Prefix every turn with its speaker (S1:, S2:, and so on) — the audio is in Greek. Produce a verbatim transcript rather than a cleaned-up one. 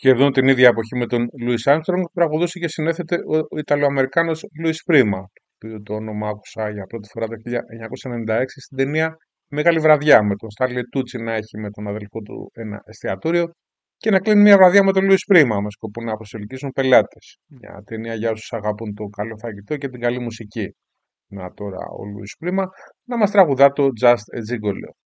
S1: Σχεδόν την ίδια εποχή με τον Λούις Άρμστρονγκ τραγουδούσε και συνέθετε ο, ο Ιταλοαμερικάνος Λούις Πρίμα, το οποίο το όνομα άκουσα για πρώτη φορά το χίλια εννιακόσια ενενήντα έξι στην ταινία Μεγάλη Βραδιά, με τον Στάρλι Τούτσι να έχει με τον αδελφό του ένα εστιατόριο και να κλείνει μια βραδιά με τον Λούις Πρίμα με σκοπό να προσελκύσουν πελάτες. Μια ταινία για όσους αγαπούν το καλό φαγητό και την καλή μουσική. Να τώρα ο Λούις Πρίμα να μας τραγουδά το Just a Gigolo.